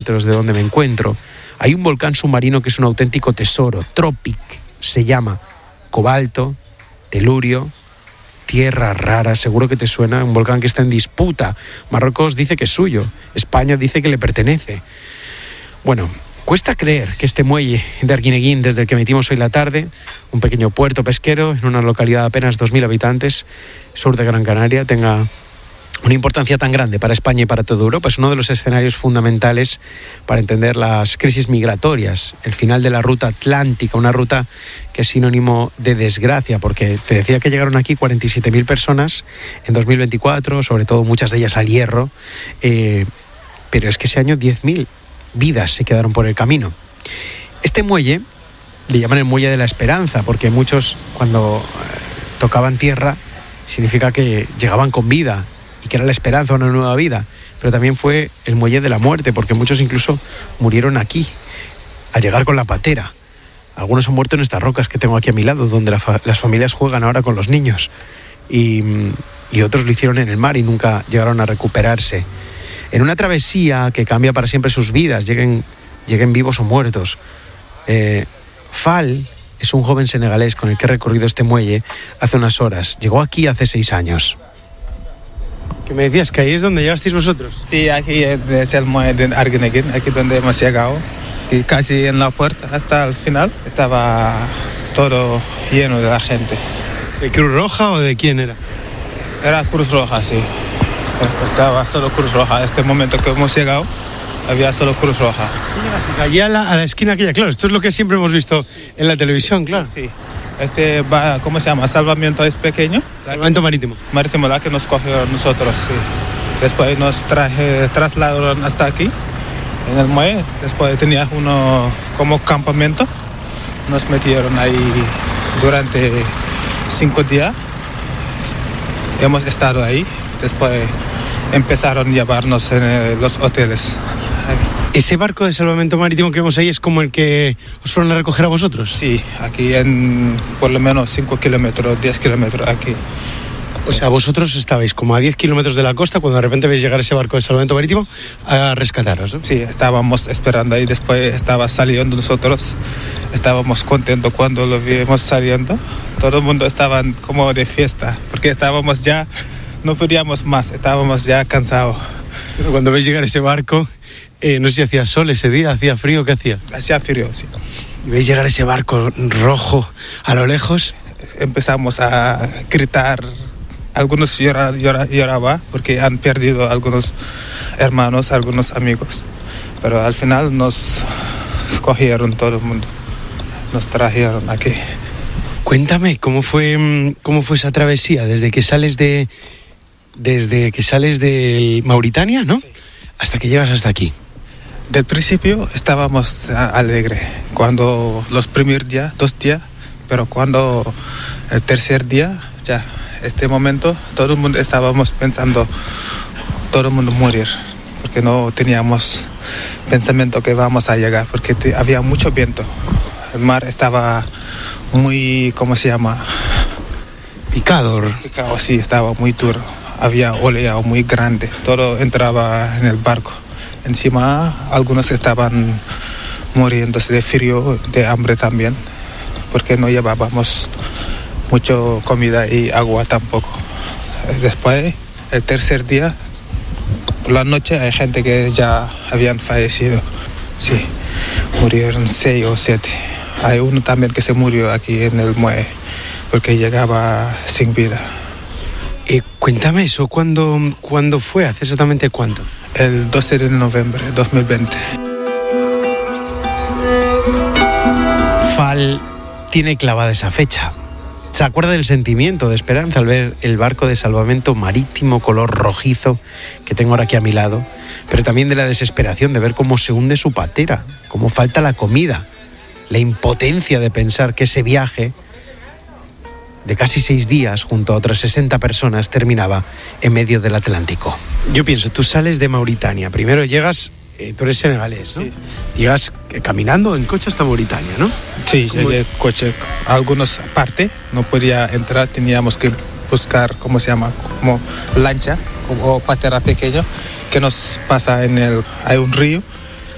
kilómetros de donde me encuentro, hay un volcán submarino que es un auténtico tesoro. Tropic se llama. Cobalto, telurio, tierra rara, seguro que te suena. Un volcán que está en disputa. Marruecos dice que es suyo. España dice que le pertenece. Bueno, cuesta creer que este muelle de Arguineguín, desde el que emitimos hoy la tarde, un pequeño puerto pesquero en una localidad de apenas 2.000 habitantes, sur de Gran Canaria, tenga una importancia tan grande para España y para toda Europa. Es uno de los escenarios fundamentales para entender las crisis migratorias, el final de la ruta atlántica, una ruta que es sinónimo de desgracia, porque te decía que llegaron aquí 47.000 personas en 2024, sobre todo muchas de ellas al Hierro, pero es que ese año 10.000 vidas se quedaron por el camino. Este muelle le llaman el muelle de la esperanza, porque muchos cuando tocaban tierra significa que llegaban con vida y que era la esperanza, una nueva vida, pero también fue el muelle de la muerte, porque muchos incluso murieron aquí al llegar con la patera. Algunos han muerto en estas rocas que tengo aquí a mi lado, donde las familias juegan ahora con los niños, y otros lo hicieron en el mar y nunca llegaron a recuperarse. En una travesía que cambia para siempre sus vidas, lleguen vivos o muertos. Fall es un joven senegalés con el que he recorrido este muelle hace unas horas. Llegó aquí hace 6 años. ¿Qué me decías? ¿Que ahí es donde llegasteis vosotros? Sí, aquí es el muelle de Arguineguín, aquí donde hemos llegado. Y casi en la puerta, hasta el final, estaba todo lleno de la gente. ¿De Cruz Roja o de quién era? Era Cruz Roja, sí. Estaba solo Cruz Roja. Este momento que hemos llegado, había solo Cruz Roja. Allí a la esquina aquella, claro. Esto es lo que siempre hemos visto en la televisión, claro. Sí. ¿Cómo se llama? Salvamento es pequeño. Salvamento marítimo. Marítimo, la que nos cogió nosotros, sí. Después nos trasladaron hasta aquí, en el muelle. Después tenía uno como campamento. Nos metieron ahí durante 5 días. Hemos estado ahí. Después empezaron a llevarnos en los hoteles. ¿Ese barco de salvamento marítimo que vemos ahí es como el que os fueron a recoger a vosotros? Sí, aquí en por lo menos 5 kilómetros, 10 kilómetros aquí. O sea, vosotros estabais como a 10 kilómetros de la costa cuando de repente veis llegar ese barco de salvamento marítimo a rescataros, ¿no? Sí, estábamos esperando ahí, después estaba saliendo nosotros. Estábamos contentos cuando lo vimos saliendo. Todo el mundo estaba como de fiesta, porque estábamos ya, no podíamos más, estábamos ya cansados. Pero cuando veis llegar ese barco, no sé si hacía sol ese día, hacía frío, ¿qué hacía? Hacía frío, sí. ¿Y veis llegar ese barco rojo a lo lejos? Empezamos a gritar, algunos lloraban porque han perdido algunos hermanos, algunos amigos, pero al final nos escogieron todo el mundo, nos trajeron aquí. Cuéntame, ¿cómo fue esa travesía desde que sales de Mauritania, ¿no? Sí. Hasta que llegas hasta aquí. Del principio estábamos alegres, cuando los primeros días, 2 días, pero cuando el tercer día, ya, este momento, todo el mundo estábamos pensando, todo el mundo morir, porque no teníamos pensamiento que vamos a llegar, porque había mucho viento. El mar estaba muy, ¿cómo se llama? Picado, sí, estaba muy duro. Había oleado muy grande, todo entraba en el barco. Encima algunos estaban muriéndose de frío, de hambre también, porque no llevábamos mucho comida y agua tampoco. Después, el tercer día, por la noche, hay gente que ya habían fallecido. Sí, murieron 6 o 7. Hay uno también que se murió aquí en el muelle, porque llegaba sin vida. Cuéntame eso, ¿cuándo fue? ¿Hace exactamente cuánto? El 12 de noviembre de 2020. Fall tiene clavada esa fecha. Se acuerda del sentimiento de esperanza al ver el barco de salvamento marítimo color rojizo que tengo ahora aquí a mi lado, pero también de la desesperación de ver cómo se hunde su patera, cómo falta la comida, la impotencia de pensar que ese viaje de casi 6 días, junto a otras 60 personas, terminaba en medio del Atlántico. Yo pienso, tú sales de Mauritania, primero llegas, tú eres senegalés, ¿no? Sí. Llegas caminando en coche hasta Mauritania, ¿no? Sí, llegué en coche. Algunas partes no podía entrar, teníamos que buscar, ¿cómo se llama? Como lancha o patera pequeño que nos pasa hay un río